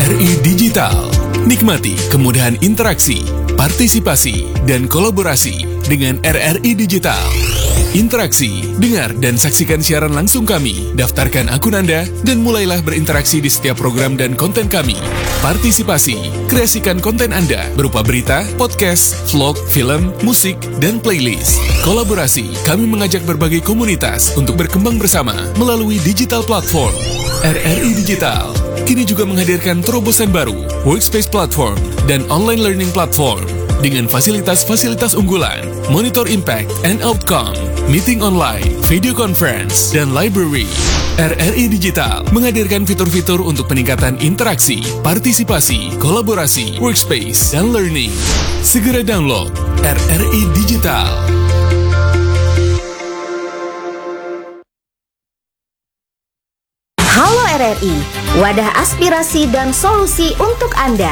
RRI Digital. Nikmati kemudahan interaksi, partisipasi, dan kolaborasi dengan RRI Digital. Interaksi, dengar dan saksikan siaran langsung kami, daftarkan akun Anda, dan mulailah berinteraksi di setiap program dan konten kami. Partisipasi, kreasikan konten Anda berupa berita, podcast, vlog, film, musik, dan playlist. Kolaborasi, kami mengajak berbagai komunitas untuk berkembang bersama melalui digital platform. RRI Digital kini juga menghadirkan terobosan baru, workspace platform, dan online learning platform dengan fasilitas-fasilitas unggulan, monitor impact and outcome, meeting online, video conference, dan library. RRI Digital menghadirkan fitur-fitur untuk peningkatan interaksi, partisipasi, kolaborasi, workspace, dan learning. Segera download RRI Digital. Halo RRI, wadah aspirasi dan solusi untuk Anda.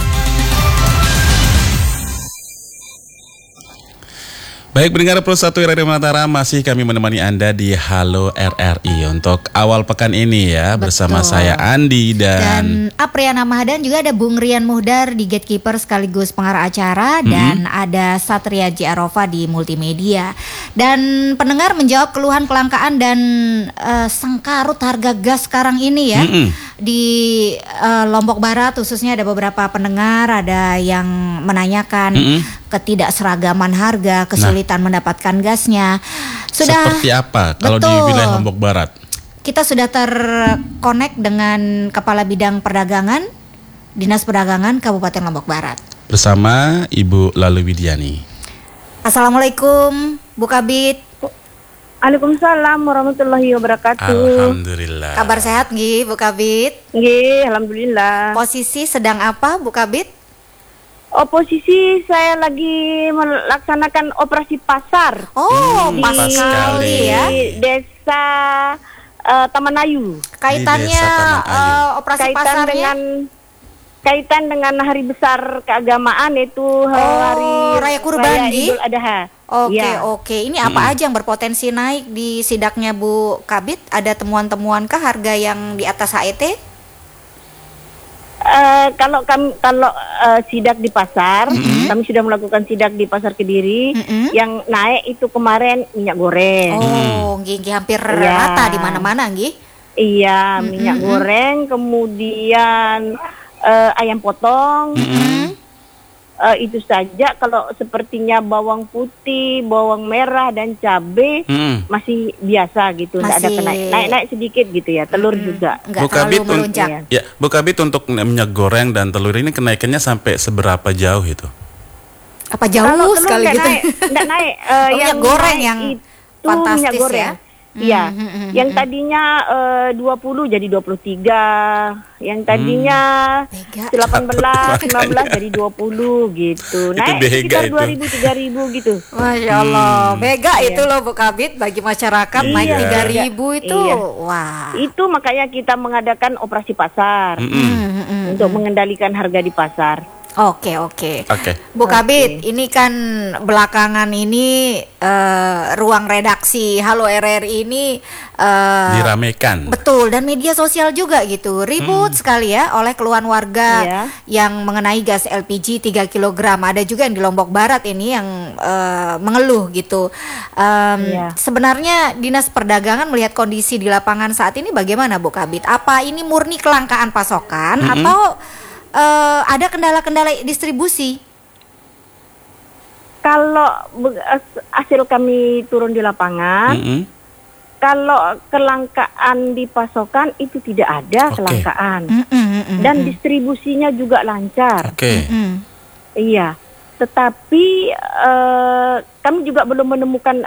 Baik, pendengar Pro 1 RRI Mataram, masih kami menemani Anda di Halo RRI untuk awal pekan ini ya. Betul. Bersama saya Andi dan Apriana Mahdan, juga ada Bung Rian Muhdar di Gatekeeper sekaligus pengarah acara, dan ada Satria J. Arova di multimedia. Dan pendengar menjawab keluhan kelangkaan dan sengkarut harga gas sekarang ini ya. Di Lombok Barat khususnya ada beberapa pendengar, ada yang menanyakan ketidakseragaman harga, kesulitan mendapatkan gasnya. Seperti apa kalau di wilayah Lombok Barat? Kita sudah terkonek dengan Kepala Bidang Perdagangan Dinas Perdagangan Kabupaten Lombok Barat bersama Ibu Lalu Widiani. Assalamualaikum Bu Kabid. Waalaikumsalam warahmatullahi wabarakatuh. Alhamdulillah. Kabar sehat nggih Bu Kabid? Nggih, alhamdulillah. Posisi sedang apa Bu Kabid? Posisi saya lagi melaksanakan operasi pasar. Pas sekali ya. Di Desa Taman Ayu. Kaitannya operasi pasarnya kaitan dengan hari besar keagamaan, yaitu hari Raya Kurban Idul Adha. Oke. Ini apa aja yang berpotensi naik di sidaknya Bu Kabid? Ada temuan-temuankah harga yang di atas HET? Kalau sidak di pasar, kami sudah melakukan sidak di Pasar Kediri. Yang naik itu kemarin minyak goreng. Nggih, hampir rata di mana-mana nggih. Iya, minyak goreng, kemudian ayam potong. Itu saja. Kalau sepertinya bawang putih, bawang merah dan cabai masih biasa gitu, tidak ada naik sedikit gitu ya. Telur juga. Bu Kabid, Bu Kabid, untuk minyak goreng dan telur ini kenaikannya sampai seberapa jauh itu? Apa jauh sekali gitu? Tidak naik. Minyak goreng yang fantastis ya. Iya, yang tadinya 20 jadi 23, yang tadinya 18, 19 jadi 20 gitu. Naik sekitar 2.000, 3.000 gitu. Masya Allah, mega itu loh Bu Kabid bagi masyarakat, naik 3.000 itu. Wah. Itu makanya kita mengadakan operasi pasar untuk mengendalikan harga di pasar. Oke. Bu Kabid, ini kan belakangan ini ruang redaksi Halo RRI ini diramaikan. Betul, dan media sosial juga gitu. Ribut sekali ya oleh keluhan warga yang mengenai gas LPG 3 kg. Ada juga yang di Lombok Barat ini yang mengeluh gitu. Sebenarnya Dinas Perdagangan melihat kondisi di lapangan saat ini bagaimana Bu Kabid? Apa ini murni kelangkaan pasokan atau ada kendala-kendala distribusi? Kalau hasil kami turun di lapangan, kalau kelangkaan di pasokan itu tidak ada kelangkaan, dan distribusinya juga lancar. Iya, tetapi kami juga belum menemukan